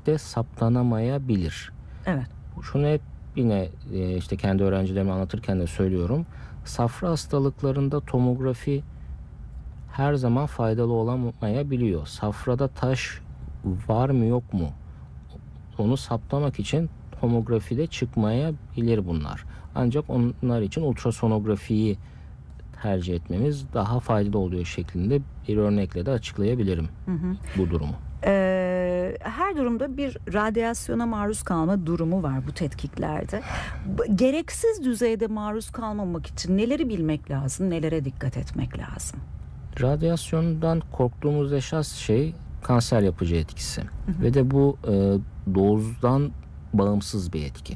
tetkikte saptanamayabilir. Evet. Şunu hep yine işte kendi öğrencilerime anlatırken de söylüyorum. Safra hastalıklarında tomografi her zaman faydalı olamayabiliyor. Safrada taş var mı yok mu? Onu saptamak için tomografide çıkmayabilir bunlar. Ancak onlar için ultrasonografiyi tercih etmemiz daha faydalı oluyor şeklinde bir örnekle de açıklayabilirim bu durumu. Her durumda bir radyasyona maruz kalma durumu var bu tetkiklerde. Gereksiz düzeyde maruz kalmamak için neleri bilmek lazım, nelere dikkat etmek lazım? Radyasyondan korktuğumuz esas şey kanser yapıcı etkisi. Ve de bu dozdan bağımsız bir etki.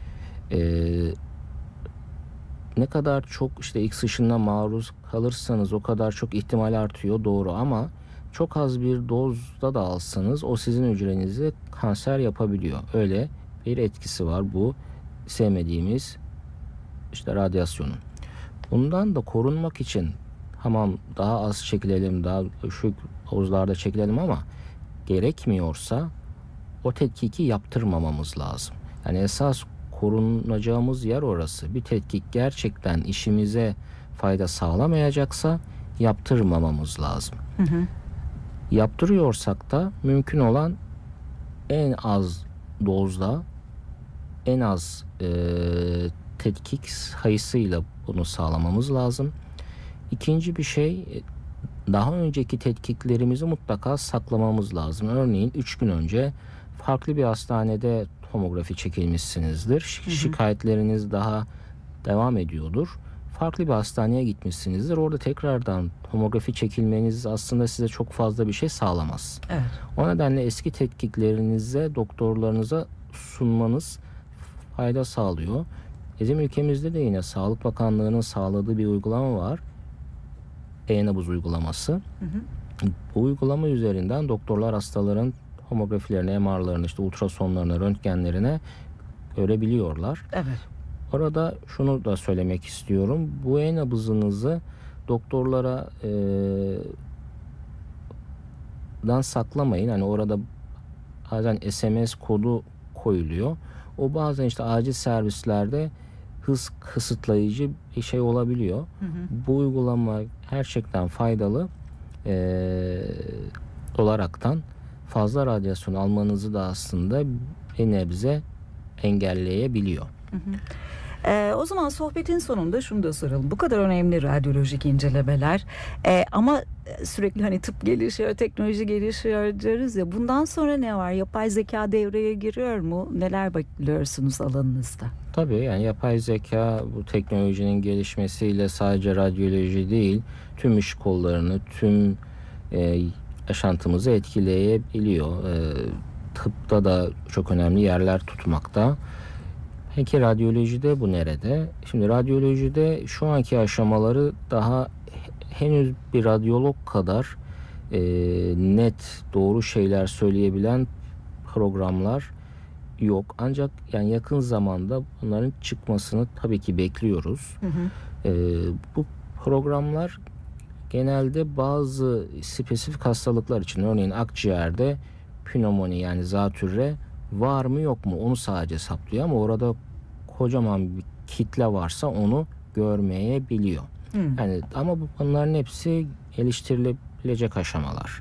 Ne kadar çok işte X ışınına maruz kalırsanız o kadar çok ihtimal artıyor, doğru, ama çok az bir dozda da alsanız o sizin hücrenize kanser yapabiliyor. Öyle bir etkisi var bu sevmediğimiz işte radyasyonun. Bundan da korunmak için tamam daha az çekilelim, daha düşük dozlarda çekilelim ama gerekmiyorsa o tetkiki yaptırmamamız lazım. Yani esas korunacağımız yer orası. Bir tetkik gerçekten işimize fayda sağlamayacaksa yaptırmamamız lazım. Yaptırıyorsak da mümkün olan en az dozda, en az tetkik sayısıyla bunu sağlamamız lazım. İkinci bir şey, daha önceki tetkiklerimizi mutlaka saklamamız lazım. Örneğin 3 gün önce farklı bir hastanede tomografi çekilmişsinizdir. Şikayetleriniz daha devam ediyordur. Farklı bir hastaneye gitmişsinizdir. Orada tekrardan tomografi çekilmeniz aslında size çok fazla bir şey sağlamaz. Evet. O nedenle eski tetkiklerinize doktorlarınıza sunmanız fayda sağlıyor. Bizim ülkemizde de yine Sağlık Bakanlığı'nın sağladığı bir uygulama var. E-nabız uygulaması. Bu uygulama üzerinden doktorlar hastaların tomografilerini, MR'larını, işte ultrasonlarını, röntgenlerine görebiliyorlar. Evet. Orada şunu da söylemek istiyorum. Bu e-nabızınızı doktorlara dan saklamayın. Hani orada bazen SMS kodu koyuluyor. O bazen işte acil servislerde hız kısıtlayıcı bir şey olabiliyor. Bu uygulama gerçekten faydalı olaraktan fazla radyasyon almanızı da aslında bir nebze engelleyebiliyor. O zaman sohbetin sonunda şunu da soralım. Bu kadar önemli radyolojik incelemeler ama sürekli hani tıp gelişiyor, teknoloji gelişiyor diyoruz ya. Bundan sonra ne var? Yapay zeka devreye giriyor mu? Neler bekliyorsunuz alanınızda? Tabii, yani yapay zeka bu teknolojinin gelişmesiyle sadece radyoloji değil, tüm iş kollarını, tüm yaşantımızı etkileyebiliyor. Tıpta da çok önemli yerler tutmakta. Peki radyolojide bu nerede? Şimdi radyolojide şu anki aşamaları daha henüz bir radyolog kadar net, doğru şeyler söyleyebilen programlar yok. Ancak yani yakın zamanda bunların çıkmasını tabii ki bekliyoruz. Bu programlar genelde bazı spesifik hastalıklar için, örneğin akciğerde pnömoni yani zatürre var mı yok mu onu sadece saplıyor ama orada kocaman bir kitle varsa onu görmeyebiliyor. Yani ama bunların hepsi geliştirilebilecek aşamalar.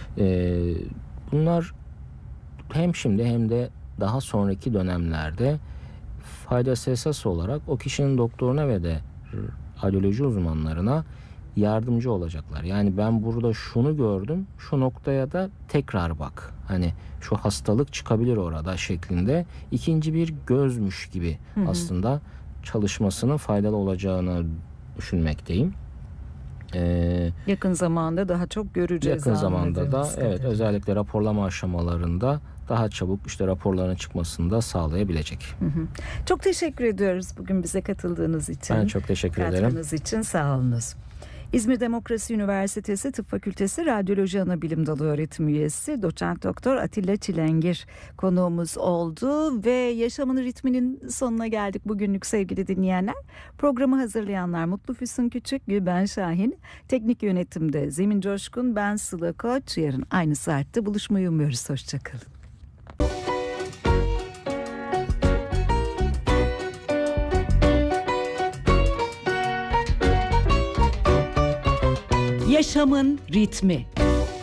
Bunlar hem şimdi hem de daha sonraki dönemlerde faydası esas olarak o kişinin doktoruna ve de radyoloji uzmanlarına yardımcı olacaklar. Yani ben burada şunu gördüm, şu noktaya da tekrar bak. Hani şu hastalık çıkabilir orada şeklinde ikinci bir gözmüş gibi aslında çalışmasının faydalı olacağını düşünmekteyim. Yakın zamanda daha çok göreceğiz. Yakın zamanda da evet, özellikle raporlama aşamalarında daha çabuk işte raporların çıkmasını da sağlayabilecek. Çok teşekkür ediyoruz bugün bize katıldığınız için. Ben çok teşekkür ederim. Katkınız için sağ olunuz. İzmir Demokrasi Üniversitesi Tıp Fakültesi Radyoloji Anabilim Dalı öğretim üyesi Doçent Doktor Atilla Çilengir konuğumuz oldu ve yaşamın ritminin sonuna geldik bugünlük sevgili dinleyenler. Programı hazırlayanlar Mutlu Füsun Küçük, Gülben Şahin, teknik yönetimde Zemin Coşkun, ben Sıla Koç. Yarın aynı saatte buluşmayı umuyoruz. Hoşçakalın. Yaşamın ritmi.